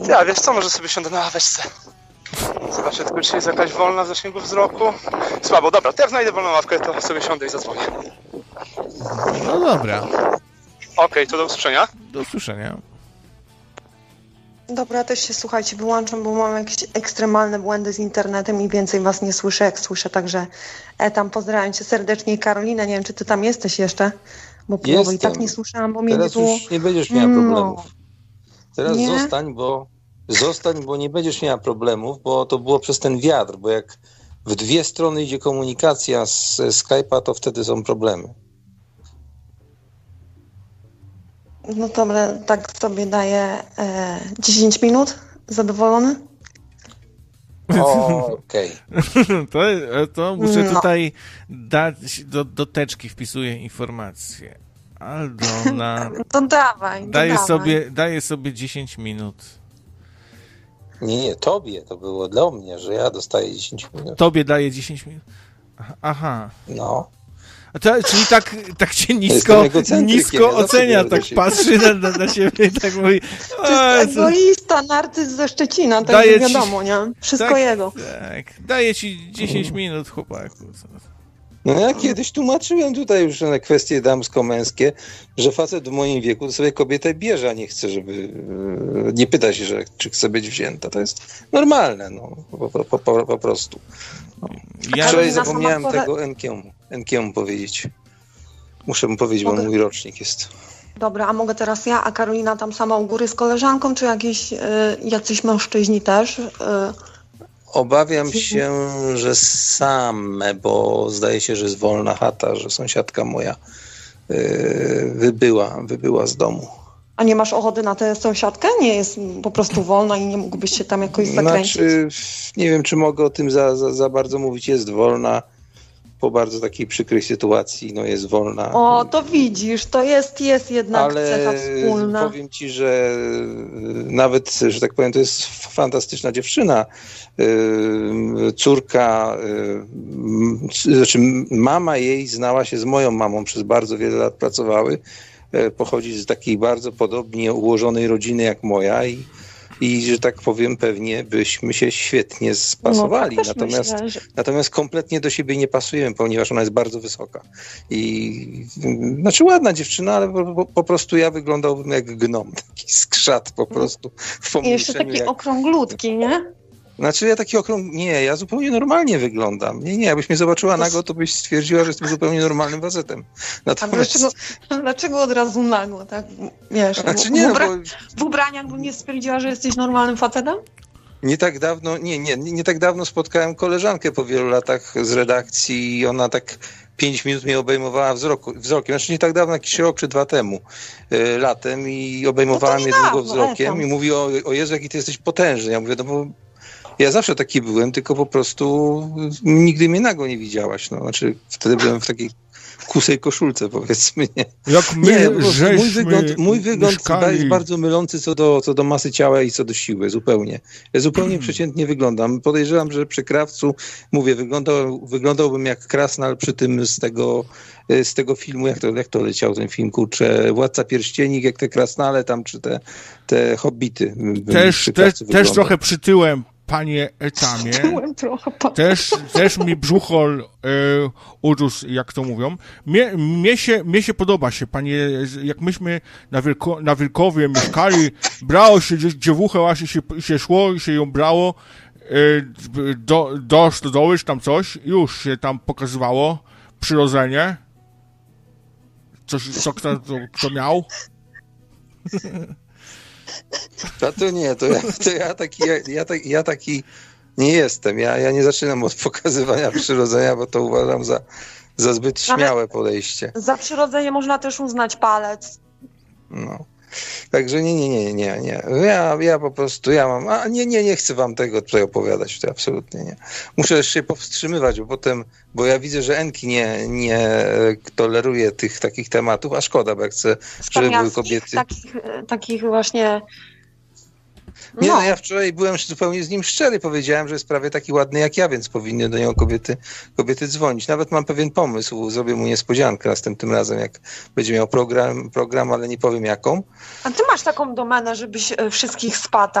Ja, wiesz co, może sobie siądę na ławeczce. Zobaczę tylko, czy jest jakaś wolna w zasięgu wzroku. Słabo, dobra, to jak znajdę wolną ławkę, to sobie siądę i zadzwonię. No dobra. Okej, to do usłyszenia. Do usłyszenia. Dobra, ja też się, słuchajcie, wyłączam, bo mam jakieś ekstremalne błędy z internetem i więcej was nie słyszę, jak słyszę, także tam pozdrawiam cię serdecznie. Karolina, nie wiem, czy ty tam jesteś jeszcze, bo połowy i tak nie słyszałam, bo mnie teraz nie było. już nie będziesz miała problemów. Teraz Nie? zostań, bo nie będziesz miała problemów, bo to było przez ten wiatr, bo jak w dwie strony idzie komunikacja z Skype'a, to wtedy są problemy. No dobra, tak sobie daję 10 minut. Zadowolony? Okej. To muszę tutaj dać, do teczki wpisuję informacje. Aldona To dawaj. daję sobie 10 minut. Nie, tobie to było dla mnie, że ja dostaję 10 minut. Tobie daję 10 minut? Aha. No. Czyli tak cię nisko ocenia, tak patrzy na siebie i tak mówi... To jest egoista, narcyz ze Szczecina, tak wiadomo, nie? Wszystko jego. Tak, daję ci 10 minut, chłopaku. No ja kiedyś tłumaczyłem tutaj już na kwestie damsko-męskie, że facet w moim wieku to sobie kobietę bierze, a nie chce, nie pyta się, czy chce być wzięta. To jest normalne, no, po prostu. No. Wczoraj zapomniałem tego Enkiemu powiedzieć. Muszę mu powiedzieć, bo mój rocznik jest. Dobra, a mogę teraz ja, a Karolina tam sama u góry z koleżanką, czy jacyś mężczyźni też? Obawiam się, że same, bo zdaje się, że jest wolna chata, że sąsiadka moja wybyła z domu. A nie masz ochoty na tę sąsiadkę? Nie jest po prostu wolna i nie mógłbyś się tam jakoś zakręcić? Nie wiem, czy mogę o tym za bardzo mówić. Jest wolna po bardzo takiej przykrej sytuacji, no jest wolna. O, to widzisz, to jest jednak cecha wspólna. Ale powiem ci, że nawet, że tak powiem, to jest fantastyczna dziewczyna. Córka, znaczy mama jej znała się z moją mamą, przez bardzo wiele lat pracowały. Pochodzi z takiej bardzo podobnie ułożonej rodziny jak moja i że tak powiem, pewnie byśmy się świetnie spasowali. No, natomiast kompletnie do siebie nie pasujemy, ponieważ ona jest bardzo wysoka. Znaczy ładna dziewczyna, ale po prostu ja wyglądałbym jak gnom, taki skrzat po prostu. I jeszcze taki okrąglutki, nie? Znaczy ja taki nie, ja zupełnie normalnie wyglądam. Nie, jakbyś mnie zobaczyła nago, to byś stwierdziła, że jestem zupełnie normalnym facetem. Natomiast... Dlaczego od razu nago, tak? Wiesz, znaczy, w ubraniach bym nie stwierdziła, że jesteś normalnym facetem? Nie tak dawno spotkałem koleżankę po wielu latach z redakcji i ona tak 5 minut mnie obejmowała wzrokiem. Znaczy nie tak dawno, jakiś rok czy 2 temu, latem i obejmowała mnie długo wzrokiem i mówi, o Jezu, jaki ty jesteś potężny. Ja mówię, no bo ja zawsze taki byłem, tylko po prostu nigdy mnie nago nie widziałaś. No. Znaczy wtedy byłem w takiej kusej koszulce, powiedzmy. Mój wygląd jest bardzo mylący co do masy ciała i co do siły, zupełnie. Ja zupełnie przeciętnie wyglądam. Podejrzewam, że przy krawcu, mówię, wyglądałbym jak krasnal przy tym z tego filmu, jak to leciał ten film, kurczę, Władca Pierścieni, jak te krasnale tam, czy te hobbity. Też trochę przytyłem, panie Etamie. Też mi brzuchol urósł, jak to mówią. Mnie się podoba się, panie, jak myśmy na Wilkowie mieszkali, brało się dziewuchę, właśnie się szło i się ją brało do stodoły, czy tam coś, już się tam pokazywało przyrodzenie. Kto miał? Ja taki nie jestem. Ja nie zaczynam od pokazywania przyrodzenia, bo to uważam za zbyt śmiałe podejście. Za przyrodzenie można też uznać palec. No. Także nie. Ja po prostu, nie chcę wam tego tutaj opowiadać, to absolutnie nie. Muszę jeszcze się powstrzymywać, bo ja widzę, że Enki nie toleruje tych takich tematów, a szkoda, bo jak chcę, żeby były kobiety. Takich właśnie... Ja wczoraj byłem zupełnie z nim szczery, powiedziałem, że jest prawie taki ładny jak ja, więc powinny do niego kobiety dzwonić. Nawet mam pewien pomysł, zrobię mu niespodziankę następnym razem, jak będzie miał program, ale nie powiem jaką. A ty masz taką domenę, żebyś wszystkich spadał?